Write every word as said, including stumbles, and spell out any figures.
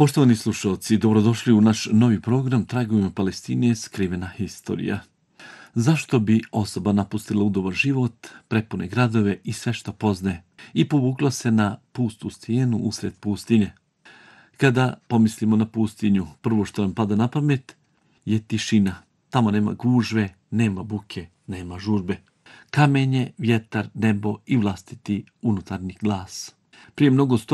Poštovani slušalci, dobrodošli u naš novi program Tragovima Palestine skrivena historija. Zašto bi osoba napustila udobar život, prepune gradove i sve što pozne i povukla se na pustu stijenu usred pustinje? Kada pomislimo na pustinju, prvo što nam pada na pamet je tišina. Tamo nema gužve, nema buke, nema žurbe. Kamenje, vjetar, nebo i vlastiti unutarnji glas. Prije mnogo